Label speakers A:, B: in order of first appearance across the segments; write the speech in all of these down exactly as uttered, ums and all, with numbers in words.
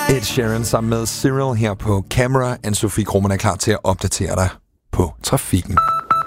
A: Ed Sheeran sammen med Cyril her på Camera. Anne-Sophie Krohmann er klar til at opdatere dig på trafikken.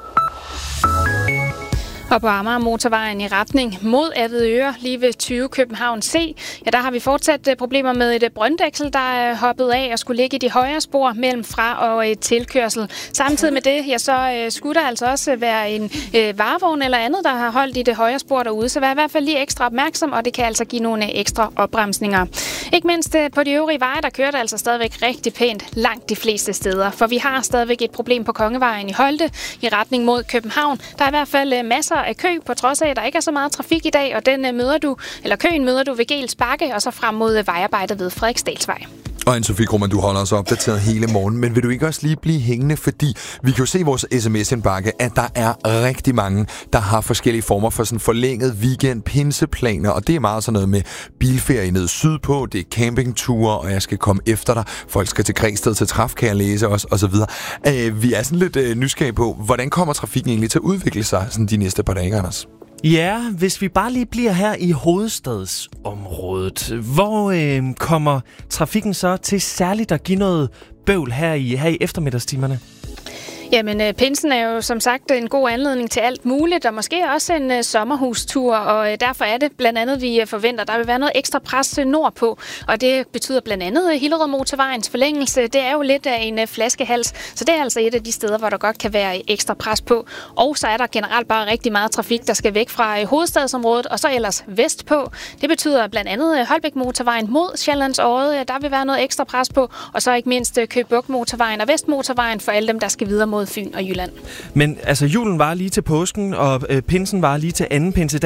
B: Og på Amager motorvejen i retning mod Avedøre, lige ved tyve København C, ja, der har vi fortsat problemer med et brønddæksel, der er hoppet af og skulle ligge i de højre spor mellem fra- og et tilkørsel. Samtidig med det, ja, så skulle der altså også være en øh, varevogn eller andet, der har holdt i det højre spor derude, så vær i hvert fald lige ekstra opmærksom, og det kan altså give nogle ekstra opbremsninger. Ikke mindst på de øvrige veje, der kører der altså stadigvæk rigtig pænt langt de fleste steder, for vi har stadigvæk et problem på Kongevejen i Holte i retning mod København. Der er i hvert fald masser af kø, på trods af, at der ikke er så meget trafik i dag, og den møder du, eller køen møder du ved Gels Bakke, og så frem mod vejarbejdet ved Frederiksdalsvej.
A: Og Anne-Sophie Krohmann, du holder os opdateret hele morgen, men vil du ikke også lige blive hængende, fordi vi kan jo se i vores sms-indbakke, at der er rigtig mange, der har forskellige former for sådan forlænget weekend, pinseplaner, og det er meget sådan noget med bilferie ned sydpå, det er campingture, og jeg skal komme efter dig, folk skal til Græsted til træf, kan jeg læse også, og så videre. Øh, vi er sådan lidt øh, nysgerrige på, hvordan kommer trafikken egentlig til at udvikle sig sådan de næste par dage, Anders?
C: Ja, hvis vi bare lige bliver her i hovedstadsområdet, hvor øh, kommer trafikken så til særligt at give noget bøvl her i, her i eftermiddagstimerne?
B: Jamen, pinsen er jo som sagt en god anledning til alt muligt, og måske også en uh, sommerhustur, og uh, derfor er det blandt andet, vi uh, forventer, der vil være noget ekstra pres uh, nordpå, og det betyder blandt andet uh, Hillerød Motorvejens forlængelse. Det er jo lidt af en uh, flaskehals, så det er altså et af de steder, hvor der godt kan være ekstra pres på. Og så er der generelt bare rigtig meget trafik, der skal væk fra uh, hovedstadsområdet, og så ellers vestpå. Det betyder blandt andet uh, Holbæk Motorvejen mod Sjællands Odde, der vil være noget ekstra pres på, og så ikke mindst uh, Køge Bugt Motorvejen og Vestmotorvejen for alle dem, der skal videre mod Fyn og Jylland.
C: Men altså, julen var lige til påsken, og øh, pinsen var lige til anden pinsedag.